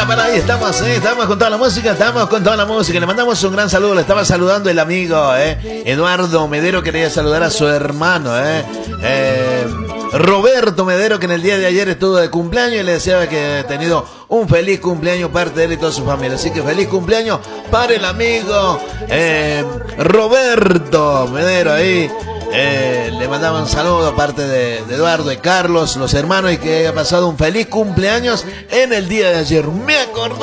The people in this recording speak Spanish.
para ahí estamos con toda la música, le mandamos un gran saludo, le estaba saludando el amigo, Eduardo Medero, quería saludar a su hermano, Roberto Medero, que en el día de ayer estuvo de cumpleaños y le deseaba que haya tenido un feliz cumpleaños parte de él y toda su familia. Así que feliz cumpleaños para el amigo Roberto Medero ahí. Le mandaba un saludo aparte de Eduardo y Carlos, los hermanos, y que haya pasado un feliz cumpleaños en el día de ayer. Me acordó